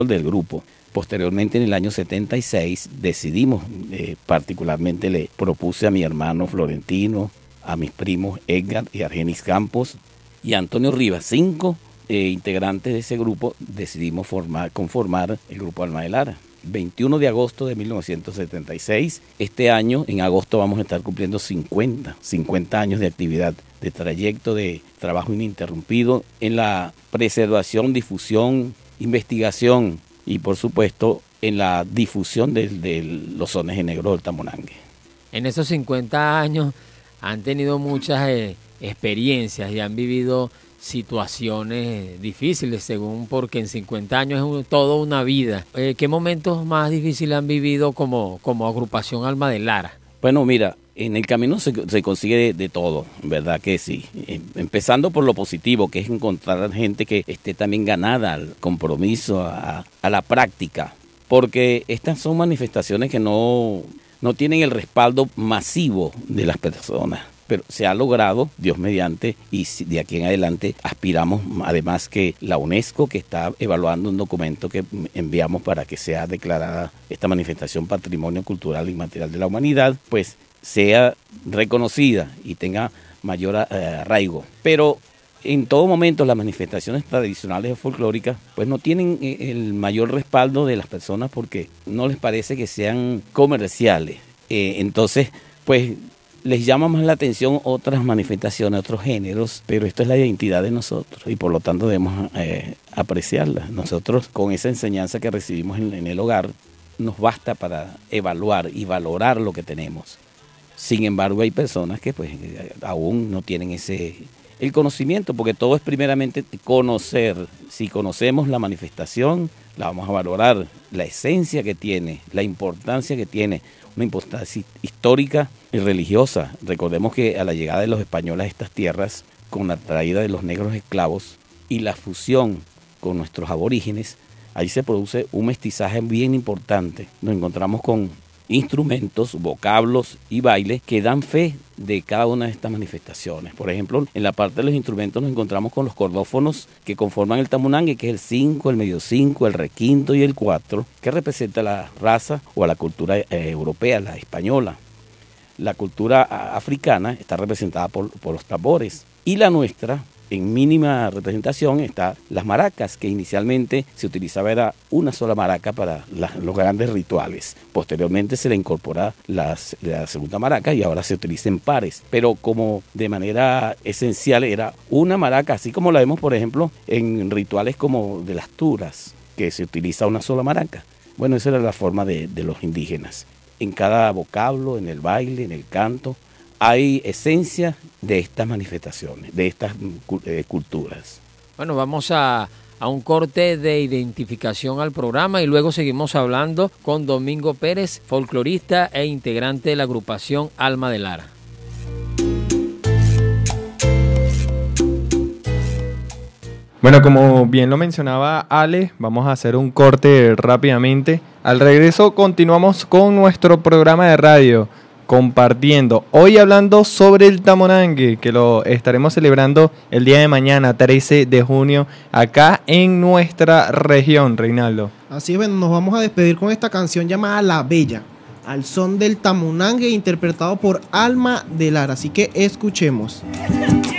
del grupo. Posteriormente, en el año 76, decidimos, particularmente le propuse a mi hermano Florentino, a mis primos Edgar y Argenis Campos y Antonio Rivas, 5 integrantes de ese grupo, decidimos conformar el grupo Alma de Lara. 21 de agosto de 1976, este año, en agosto, vamos a estar cumpliendo 50 años de actividad, de trayecto, de trabajo ininterrumpido en la preservación, difusión, investigación y, por supuesto, en la difusión de los sones de negro del Tamonangue. En esos 50 años han tenido muchas experiencias y han vivido situaciones difíciles, según, porque en 50 años es toda una vida. ¿Qué momentos más difíciles han vivido como agrupación Alma de Lara? Bueno, mira, en el camino se consigue de todo, ¿verdad que sí? Empezando por lo positivo, que es encontrar gente que esté también ganada al compromiso, a la práctica, porque estas son manifestaciones que no tienen el respaldo masivo de las personas. Pero se ha logrado, Dios mediante, y de aquí en adelante aspiramos, además que la UNESCO, que está evaluando un documento que enviamos para que sea declarada esta manifestación Patrimonio Cultural e Inmaterial de la Humanidad, pues sea reconocida y tenga mayor arraigo. Pero en todo momento las manifestaciones tradicionales o folclóricas pues no tienen el mayor respaldo de las personas porque no les parece que sean comerciales. Entonces, pues les llama más la atención otras manifestaciones, otros géneros, pero esto es la identidad de nosotros y por lo tanto debemos apreciarla. Nosotros, con esa enseñanza que recibimos en el hogar, nos basta para evaluar y valorar lo que tenemos. Sin embargo, hay personas que pues aún no tienen el conocimiento, porque todo es primeramente conocer. Si conocemos la manifestación, la vamos a valorar, la esencia que tiene, la importancia que tiene, una importancia histórica y religiosa. Recordemos que a la llegada de los españoles a estas tierras, con la traída de los negros esclavos y la fusión con nuestros aborígenes, ahí se produce un mestizaje bien importante. Nos encontramos con instrumentos, vocablos y bailes que dan fe de cada una de estas manifestaciones. Por ejemplo, en la parte de los instrumentos nos encontramos con los cordófonos que conforman el tamunangue, que es el 5, el medio 5, el requinto y el 4, que representa la raza o a la cultura europea, la española. La cultura africana está representada por los tambores y la nuestra, en mínima representación, está las maracas, que inicialmente se utilizaba era una sola maraca para los grandes rituales. Posteriormente se le incorpora la segunda maraca y ahora se utiliza en pares, pero como de manera esencial era una maraca, así como la vemos por ejemplo en rituales como de las turas, que se utiliza una sola maraca. Bueno, esa era la forma de los indígenas. En cada vocablo, en el baile, en el canto, hay esencia de estas manifestaciones, de estas culturas. Bueno, vamos a un corte de identificación al programa y luego seguimos hablando con Domingo Pérez, folclorista e integrante de la agrupación Alma de Lara. Bueno, como bien lo mencionaba Ale, vamos a hacer un corte rápidamente. Al regreso continuamos con nuestro programa de radio, compartiendo, hoy hablando sobre el tamonangue, que lo estaremos celebrando el día de mañana, 13 de junio, acá en nuestra región, Reinaldo. Así es, bueno, nos vamos a despedir con esta canción llamada La Bella, al son del tamonangue, interpretado por Alma de Lara, así que escuchemos.